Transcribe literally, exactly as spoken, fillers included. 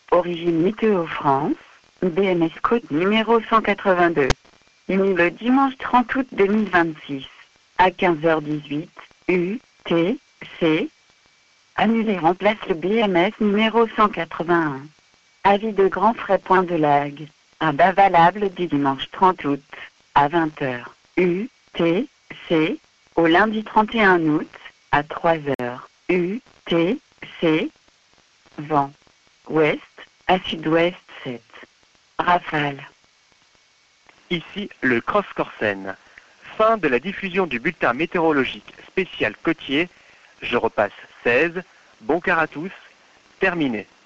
Origine Météo France, B M S Côte numéro cent quatre-vingt-deux. Né le dimanche trente août deux mille vingt-six, à quinze heures dix-huit, U, T, C. Annulé remplace le B M S numéro cent quatre-vingt-un. Avis de grand frais point de lag. Abat valable du dimanche trente août, à vingt heures, U, T, C. Au lundi trente et un août, à trois heures, U, T, C. Vent. Ouest, à sud-ouest sept. Rafale. Ici le Cross Corsen. Fin de la diffusion du bulletin météorologique spécial côtier. Je repasse seize. Bon quart à tous. Terminé.